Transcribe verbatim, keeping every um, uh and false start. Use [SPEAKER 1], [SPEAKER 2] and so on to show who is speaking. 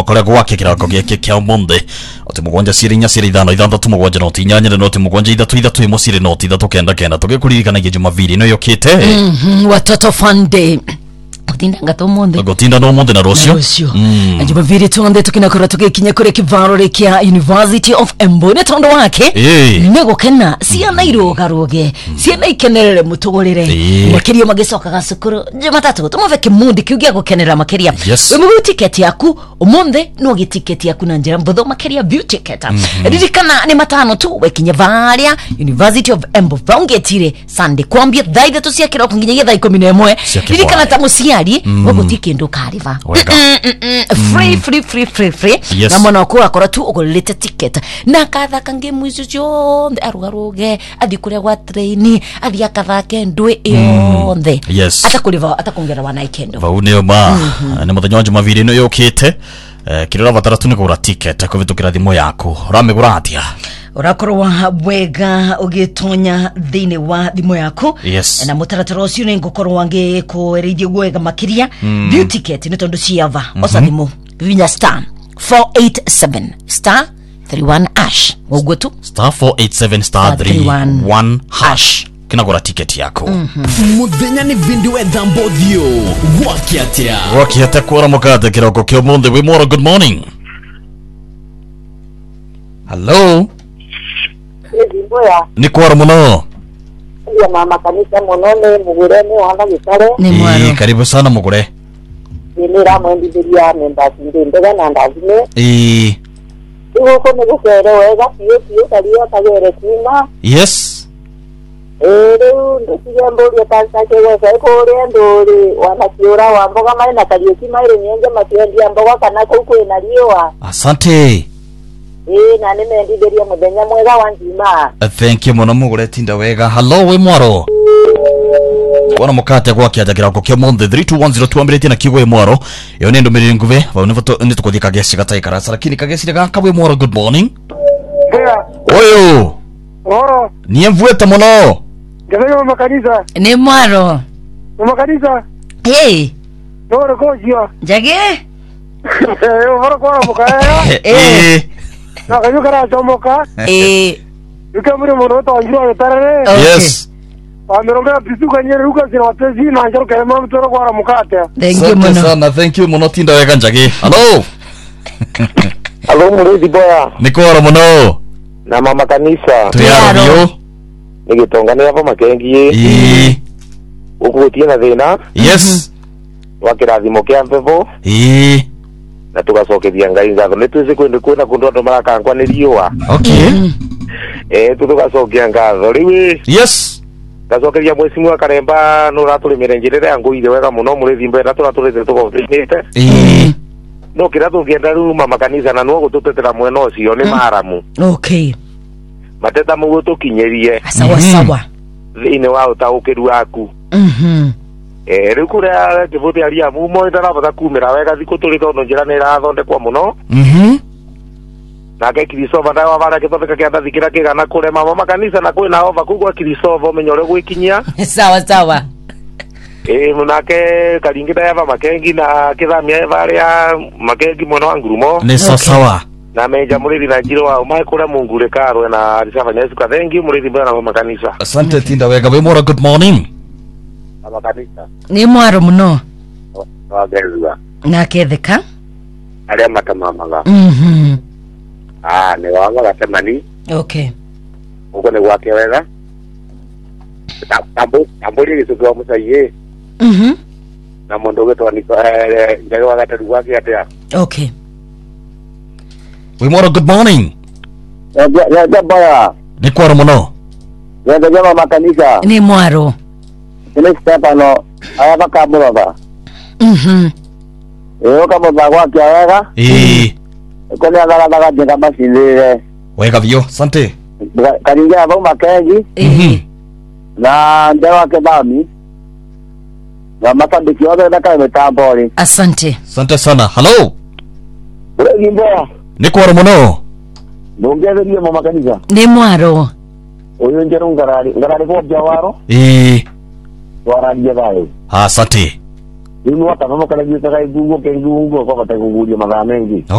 [SPEAKER 1] kore gwake kirako giake kya monde oti mugwanja siri nya siri ithano ithandatu mugwanja noti inyanya noti mugwanja ithatu ithatu imo siri noti ithatu kenda kenda tugikuririkana ngi Jumapili no yokite
[SPEAKER 2] mhm watoto fun day Gotinda ngato monde
[SPEAKER 1] Gotinda no monde na rosio
[SPEAKER 2] mm. Jumapili tuonde tukinakora tukikinya kure kivaro kia University of Embu ne tondo wake
[SPEAKER 1] hey.
[SPEAKER 2] Nego kena sia nairo garoge mm. sia naikenerere mutugorire hey. Makiria magisoka gasukuru Jumatatu tumuveke mundi kiugia gukenera makiria
[SPEAKER 1] yes.
[SPEAKER 2] We mugu ticket yaku umonde no gitiketi yaku na njira mbotho makiria view ticket mm -hmm. Ririkana ni matano tu wekinya varia University of Embu vaungetire Sunday kwambia thaitha tusia kiroko nginya thaa ikumi na imwe ririkana tamusia Mm. Wako tikendo kariva mm -mm -mm. Free free free free free
[SPEAKER 1] yes.
[SPEAKER 2] Na mwana wakura akora tu ugolete ticket na katha kange mwizo jonde arugaruge athi kuria gwa train athi akathake ndwe yonde
[SPEAKER 1] mm. yes.
[SPEAKER 2] Atakuliva atakongera wana ikendo
[SPEAKER 1] vaune ma mm -hmm. Ni muthenya wa Jumapili no yokite eh, kirira vatara tu ni kugura ticket kuvitukira thimo yaku uramigura atia
[SPEAKER 2] urakorwa bwega ugitonya thine wa thimo yako
[SPEAKER 1] yes.
[SPEAKER 2] Na mutaratara ucio ni ngukorwa wange ko erithie gwega makiria mm. View ticket ni tondu ciava mm -hmm. Osa thimo vinya star four eight seven star three one hash uguo tu
[SPEAKER 1] star four eight seven star three one hash kinagura ticket yako mm -hmm.
[SPEAKER 3] Muthenya ni vindi wetha mbothio wakiatia
[SPEAKER 1] wakiatia kura mukate kiroko kyo monde we more good morning hello
[SPEAKER 4] Zimboya
[SPEAKER 1] ni kwara muno
[SPEAKER 4] ya mama kanisa monone mugure ni wanda gitare
[SPEAKER 2] ni mwaro
[SPEAKER 1] karibu sana mugure
[SPEAKER 4] ni ramo ndibiria memba ndendega na ndazime
[SPEAKER 1] eh
[SPEAKER 4] iwo ko negukere wega pio pio kaliya kagere kuma
[SPEAKER 1] yes
[SPEAKER 4] ero ndikiyambo ya tansa kewe ko rendo wana kiora wa mboga mai na kaliyo kimaire nyenge matiendi mboga kana ko kwena liwa
[SPEAKER 1] asante
[SPEAKER 4] eh na nime ndibiria muthenya mwega wa njima
[SPEAKER 1] uh, thank you muno mugure tinda wega hello we mwaro wana mukate kwa kiaja kirako kyo monde three two one zero two ambirete na kigwe mwaro yo nendo mirire nguve va unefoto nitukuthika gesi gatai karasa lakini kagesi gaka we mwaro good morning
[SPEAKER 5] yeah.
[SPEAKER 1] Oyo
[SPEAKER 5] oro
[SPEAKER 1] niye mvueta muno
[SPEAKER 5] gazayo makanisa
[SPEAKER 2] ni mwaro
[SPEAKER 5] makanisa
[SPEAKER 2] hey
[SPEAKER 5] oro kojio
[SPEAKER 2] jage
[SPEAKER 5] eh oro kwa mukaya
[SPEAKER 1] eh
[SPEAKER 5] na kayo kara chomoka
[SPEAKER 2] eh
[SPEAKER 5] ukamuri mono to njiro tarare
[SPEAKER 1] yes
[SPEAKER 5] ameronga bisuka nyere ruka zina tezi na njoro kema mtoro kwa mukate
[SPEAKER 2] thank you muno
[SPEAKER 1] sana thank you muno tinda wega njage hello
[SPEAKER 4] alo muri diboya
[SPEAKER 1] nikora muno
[SPEAKER 4] na mama kanisa
[SPEAKER 1] tuyaro
[SPEAKER 4] nigitongane hapo makengi
[SPEAKER 1] eh
[SPEAKER 4] ukutie na thina
[SPEAKER 1] yes
[SPEAKER 4] wakirathimo kia mpevo
[SPEAKER 1] eh
[SPEAKER 4] na tugacokeria ngai ngatho nituze kwende kwena kundu andu marakangwa ni riwa
[SPEAKER 1] okay
[SPEAKER 4] eh tugacokeria ngatho riwi
[SPEAKER 1] yes
[SPEAKER 4] gacokeria mwezi mwa karemba no ratulimire njirire yangu ire wega muno muri thimbe na turaturite tugothimite
[SPEAKER 1] eh
[SPEAKER 4] no kira tungienda ru mama kanisa na no gututetera mwena ucio ni maramu
[SPEAKER 2] okay
[SPEAKER 4] mateta mugo tukinyerie
[SPEAKER 2] sawa sawa
[SPEAKER 4] thine wa utaukiru waku
[SPEAKER 2] mhm
[SPEAKER 4] eh rikuria kivuti aria mumo ndara bata kumira wega thiku turi tono njira ni rathondekwa muno
[SPEAKER 1] mhm
[SPEAKER 4] na ke Kristofa ndawa bara kithobeka kia ndathikira kigana kure mama makanisa na kwina ova kugwa Kristofa menyore gwikinyia
[SPEAKER 2] sawa sawa
[SPEAKER 4] eh munake karingida yava makengi na kithamia varia makengi mwana wa ngurumo
[SPEAKER 1] ni sawa
[SPEAKER 4] na meja muriri na njiro wa mai kura mungure karwe na risava nyesu ka thengi muriri mbona mama kanisa
[SPEAKER 1] asante tinda wega we more good morning
[SPEAKER 4] mama kanisa
[SPEAKER 2] ni mwaro muno
[SPEAKER 4] wagezwa
[SPEAKER 2] na ketheka
[SPEAKER 4] aria matamamaga
[SPEAKER 2] mhm
[SPEAKER 4] ah ni wanga gatemani
[SPEAKER 2] okay
[SPEAKER 4] uko ni gwake wega tambo tambo ri gicukwa musaiye
[SPEAKER 2] mhm
[SPEAKER 4] na mundu gitwa ni eh ndege wa gatatu gwake atia
[SPEAKER 2] okay
[SPEAKER 1] we more good morning
[SPEAKER 4] ya ya baya
[SPEAKER 1] ni kwara muno
[SPEAKER 4] ya jamaa makanisa
[SPEAKER 2] ni mwaro
[SPEAKER 4] ni Stefano aya bakabura ba
[SPEAKER 2] mhm
[SPEAKER 4] Eo kama bagwa kia wega
[SPEAKER 1] eh
[SPEAKER 4] ko ni agara daga jenga basile
[SPEAKER 1] wega vyo asante
[SPEAKER 4] karingia ba makengi
[SPEAKER 2] eh
[SPEAKER 4] na ndewa ke bami na mashabiki wote ndaka metambori
[SPEAKER 2] asante
[SPEAKER 1] asante sana hello
[SPEAKER 4] ule gimbo
[SPEAKER 1] ni kwara muno
[SPEAKER 4] ndongeze ndiye mama kanisa
[SPEAKER 2] ni mwaro
[SPEAKER 4] uyu njero ngarari ngarari ko jawaro
[SPEAKER 1] eh
[SPEAKER 4] waranje bayo
[SPEAKER 1] asante
[SPEAKER 4] ni mwata mama kanisa kai gungo ke gungo kwa kata kugulia madha mengi